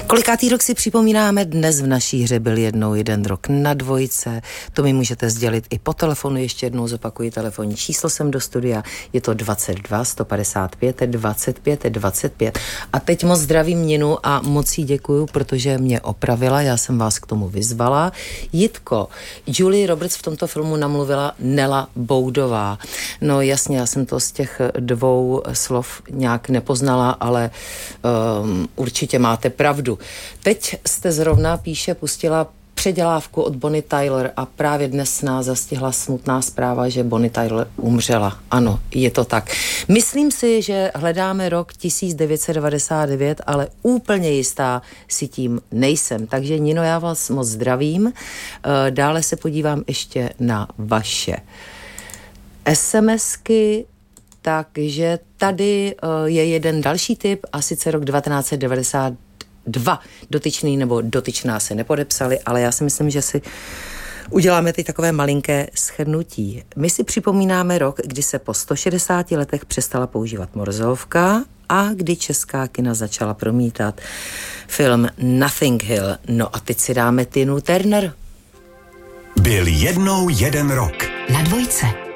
Kolikátý rok si připomínáme? Dnes v naší hře byl jednou jeden rok na dvojce. To mi můžete sdělit i po telefonu. Ještě jednou zopakuji telefonní číslo sem do studia. Je to 22 155 25 25. A teď moc zdravím Ninu a moc jí děkuju, protože mě opravila. Já jsem vás k tomu vyzvala. Jitko, Julie Roberts v tomto filmu namluvila Nela Boudová. No jasně, já jsem to z těch dvou slov nějak nepoznala, ale určitě máte pravdu. Teď jste zrovna, pustila předělávku od Bonnie Tyler a právě dnes nás zastihla smutná zpráva, že Bonnie Tyler umřela. Ano, je to tak. Myslím si, že hledáme rok 1999, ale úplně jistá si tím nejsem. Takže Nino, já vás moc zdravím. Dále se podívám ještě na vaše SMSky. Takže tady je jeden další tip a sice rok 1992. Dotyčný nebo dotyčná se nepodepsali, ale já si myslím, že si uděláme teď takové malinké shrnutí. My si připomínáme rok, kdy se po 160 letech přestala používat morzovka a kdy česká kina začala promítat film Nothing Hill. No a teď si dáme Tinu Turner. Byl jednou jeden rok. Na dvojce.